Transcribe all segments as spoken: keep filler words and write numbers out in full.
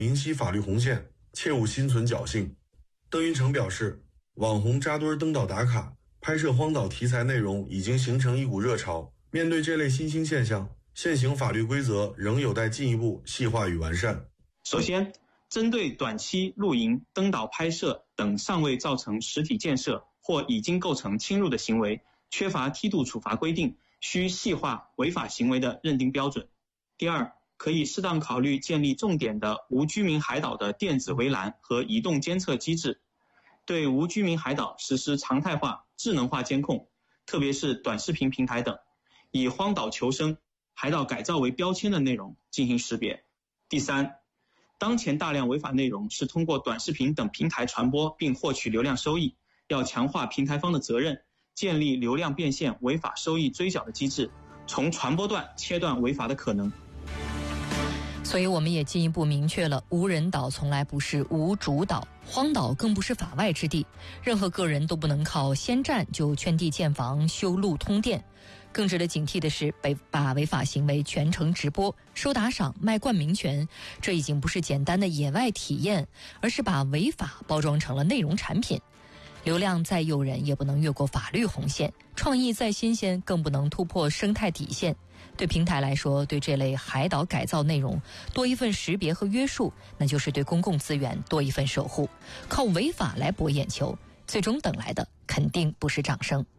明晰法律红线，切勿心存侥幸。邓云成表示，网红扎堆登岛打卡，拍摄荒岛题材内容已经形成一股热潮。面对这类新兴现象，现行法律规则仍有待进一步细化与完善。 首先，针对短期露营、登岛拍摄等尚未造成实体建设或已经构成侵入的行为，缺乏梯度处罚规定，需细化违法行为的认定标准。第二，可以适当考虑建立重点的无居民海岛的电子围栏和移动监测机制，对无居民海岛实施常态化、智能化监控，特别是短视频平台等，以荒岛求生、海岛改造为标签的内容进行识别。第三，当前大量违法内容是通过短视频等平台传播并获取流量收益，要强化平台方的责任，建立流量变现、违法收益追缴的机制，从传播段切断违法的可能。 所以我们也进一步明确了，无人岛从来不是无主岛，荒岛更不是法外之地，任何个人都不能靠先占就圈地建房、修路通电。更值得警惕的是，被把违法行为全程直播、收打赏、卖冠名权，这已经不是简单的野外体验，而是把违法包装成了内容产品。流量再诱人也不能越过法律红线，创意再新鲜更不能突破生态底线。对平台来说，对这类海岛改造内容多一份识别和约束，那就是对公共资源多一份守护。靠违法来博眼球，最终等来的肯定不是掌声。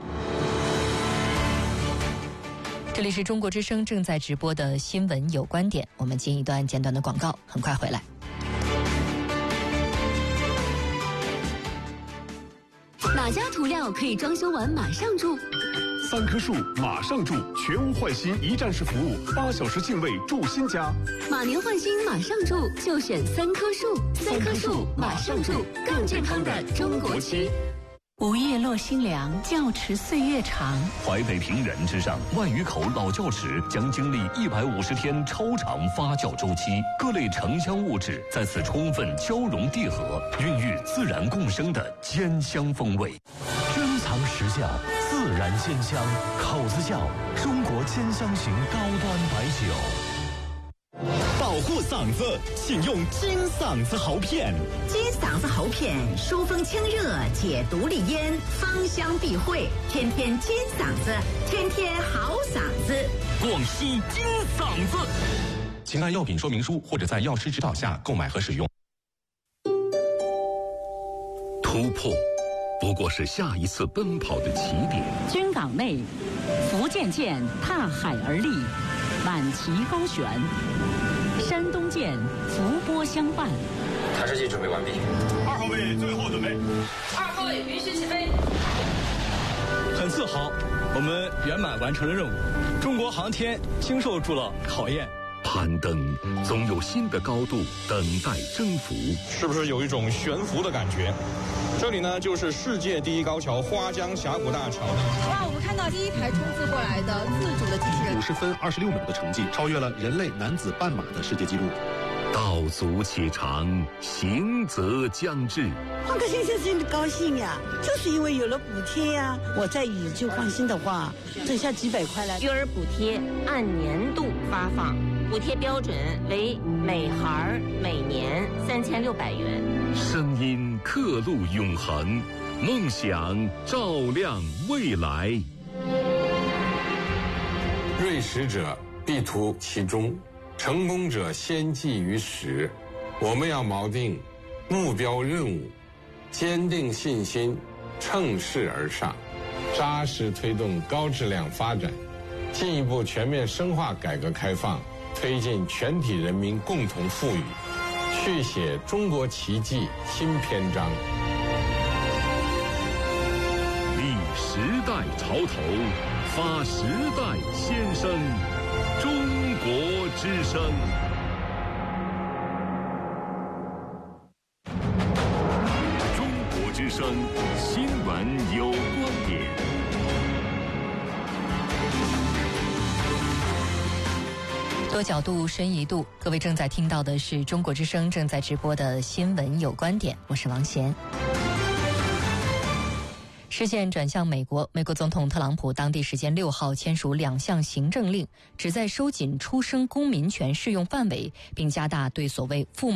这里是中国之声正在直播的新闻有观点，我们进一段简短的广告，很快回来。 哪家涂料可以装修完马上住？ 三棵树马上住，全屋换新一站式服务，八小时净位住新家。 马年换新马上住，就选三棵树。三棵树马上住，更健康的中国漆。 午夜落新凉，窖池岁月长。 淮北平原之上，万余口老窖池将经历一百五十天超长发酵周期，各类城乡物质在此充分交融缔合，孕育自然共生的坚香风味。 珍藏实窖，自然鲜香，口子窖，中国坚香型高端白酒。 保护嗓子，请用金嗓子喉片。 金嗓子喉片，疏风清热，解毒利咽，芳香避秽，天天金嗓子，天天好嗓子。 广西金嗓子。 请按药品说明书或者在药师指导下购买和使用。 突破不过是下一次奔跑的起点。 军港内，福建舰踏海而立，满旗高悬；山东舰伏波相伴。 探视器准备完毕。 二号位最后准备。 二号位允许起飞。 很自豪，我们圆满完成了任务。中国航天经受住了考验。 攀登总有新的高度等待征服， 是不是有一种悬浮的感觉？这里呢，就是世界第一高桥花江峡谷大桥。 哇，我们看到第一台冲刺过来的自主的机器人， 五十分二十六秒的成绩，超越了人类男子半马的世界纪录。 道阻且长，行则将至。 换个先生真的高兴呀，就是因为有了补贴呀。我在宇宙换新的话，剩下几百块了。 育儿补贴按年度发放，补贴标准为每孩每年三千六百元。 声音刻录永恒，梦想照亮未来。 锐识者必图其中，成功者先记于始。我们要锚定目标任务，坚定信心，乘势而上，扎实推动高质量发展，进一步全面深化改革开放，推进全体人民共同富裕，续写中国奇迹新篇章。 立时代潮头，发时代先声，中国之声。中国之声新闻有观点。 多角度，深一度。各位正在听到的是中国之声正在直播的新闻有观点，我是王贤。视线转向美国，美国总统特朗普当地时间六号签署两项行政令，旨在收紧出生公民权适用范围，并加大对所谓父母